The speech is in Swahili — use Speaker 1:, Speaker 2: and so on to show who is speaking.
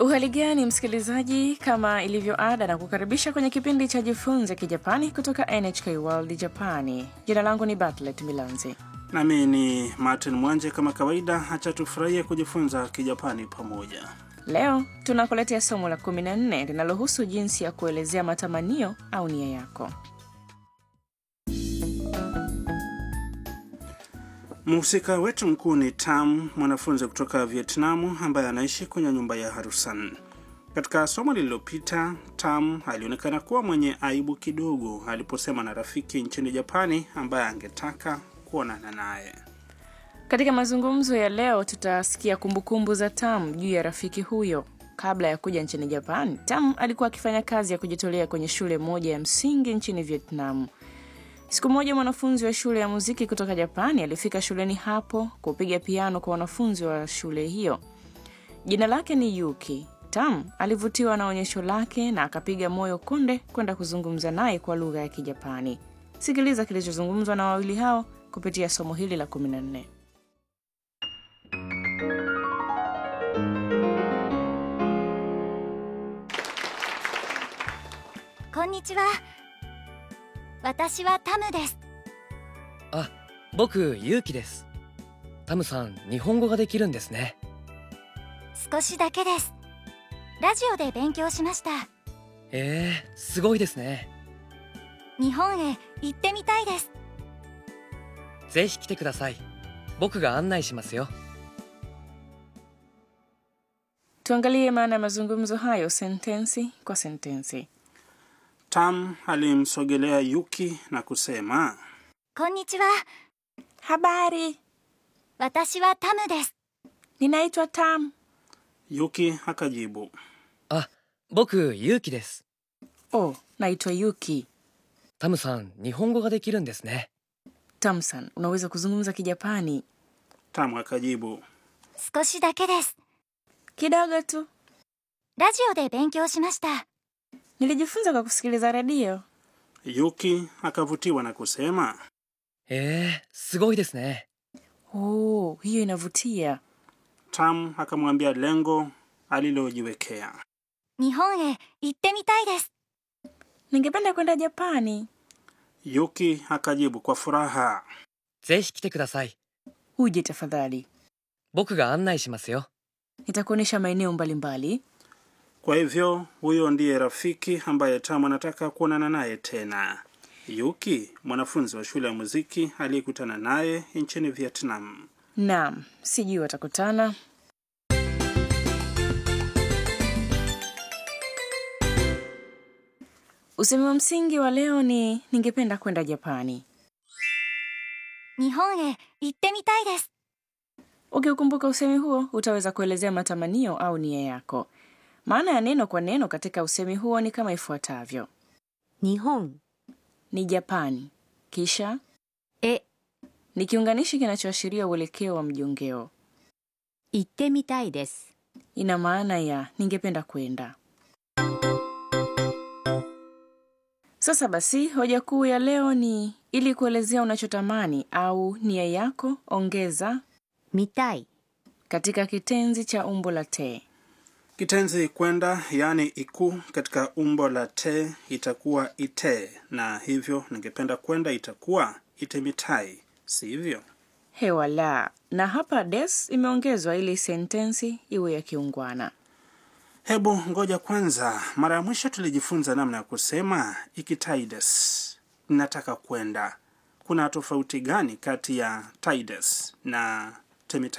Speaker 1: Uhali gani msikilizaji, kama ilivyo ada na kukaribisha kwenye kipindi cha Jifunze Kijapani kutoka NHK World Japani. Jina langu ni Bartlett Milanzi.
Speaker 2: Nami ni Martin Mwanje. Kama kawaida, acha tufurahie kujifunza Kijapani pamoja.
Speaker 1: Leo tunakuletea somo la 14 linalohusu jinsi ya kuelezea matamanio au nia yako.
Speaker 2: Mhusika wetu mkuu ni Tam, mwanafunzi kutoka Vietnamu ambaye anaishi kwenye nyumba ya Harusan. Katika somo lililopita, Tam alionekana kuwa mwenye aibu kidogo aliposema na rafiki nchini Japani ambaye angetaka kuonana naye. Katika
Speaker 1: mazungumzo ya leo tutasikia kumbukumbu za Tam juu ya rafiki huyo. Kabla ya kuja nchini Japani, Tam alikuwa akifanya kazi ya kujitolea kwenye shule moja ya msingi nchini Vietnam. Siku moja mwanafunzi wa shule ya muziki kutoka Japani alifika shuleni hapo kupiga piano kwa wanafunzi wa shule hiyo. Jina lake ni Yuki. Tam alivutiwa na onyesho lake na akapiga moyo konde kwenda kuzungumza naye kwa lugha ya Kijapani. Sikiliza kilichozungumzwa na wawili hao kupitia somo hili la 14.
Speaker 3: こんにちは。私はタムです。
Speaker 4: あ、僕ユウキです。タムさん、日本語ができるんですね。
Speaker 3: 少しだけです。ラジオで勉強しました。
Speaker 4: すごいですね。
Speaker 3: 日本へ行ってみたいです。
Speaker 4: ぜひ来てください。僕が案内しますよ。
Speaker 1: Tuangalie maana ya mazungumzo hayo sentensi kwa sentensi.
Speaker 2: Tam alimsogelea Yuki na kusema,
Speaker 3: こんにちは。
Speaker 1: Habari.
Speaker 3: 私はタムです。
Speaker 1: Ninaitwa Tam.
Speaker 2: Yuki akajibu,
Speaker 4: あ、僕ユウキです。
Speaker 1: Oh, naitwa Yuki.
Speaker 4: タムさん、日本語ができるんですね。
Speaker 1: Tam-san, unaweza kuzungumza Kijapani?
Speaker 2: Tam akajibu,
Speaker 3: 少しだけです。
Speaker 1: Kidogo tu.
Speaker 3: ラジオで勉強しました。
Speaker 1: Nilijifunza kwa kusikiliza redio.
Speaker 2: Yuki akavutiwa na kusema,
Speaker 4: すごいですね。
Speaker 1: Oh, hiyo inavutia.
Speaker 2: Tam akamwambia lengo alilojiwekea.
Speaker 3: 日本へ行ってみたいです。
Speaker 1: Ningependa kwenda Japani.
Speaker 2: Yuki akajibu kwa furaha,
Speaker 4: ぜひ来てください。
Speaker 1: Uje tafadhali.
Speaker 4: 僕が案内しますよ。
Speaker 1: Nitakuonesha maeneo mbalimbali.
Speaker 2: Kwa hivyo, huyo ndiye rafiki ambaye Tam anataka kuonana naye tena. Yuki, mwanafunzi wa shule ya muziki aliyekutana naye nchini Vietnam.
Speaker 1: Naam, sijui watakutana. Usemi wa msingi wa leo ni ningependa kwenda Japani.
Speaker 3: 日本へ行ってみたいです。
Speaker 1: Ukiukumbuka usemi huo, utaweza kuelezea matamanio au nia yako. Maana ya neno kwa neno katika usemi huo ni kama ifuatavyo.
Speaker 3: 日本
Speaker 1: ni Japani. Kisha
Speaker 3: へ
Speaker 1: ni kiunganishi kinachoashiria uelekeo wa mjongeo.
Speaker 3: 行ってみたいです。
Speaker 1: Ina maana ya ningependa kwenda. Sasa basi, hoja kuu ya leo ni ili kuelezea unachotamani au nia yako, ongeza
Speaker 3: 見たい
Speaker 1: katika kitenzi cha umbo la te.
Speaker 2: Kitenzi kwenda, yani iku, katika umbo la te itakuwa ite, na hivyo ningependa kwenda itakuwa itemitai, sivyo?
Speaker 1: Hewala, na hapa des imeongezwa ili sentensi iwe ya kiungwana.
Speaker 2: Hebu ngoja kwanza, mara ya mwisho tulijifunza namna ya kusema ikitai des, nataka kwenda. Kuna tofauti gani kati ya tai des na temitai?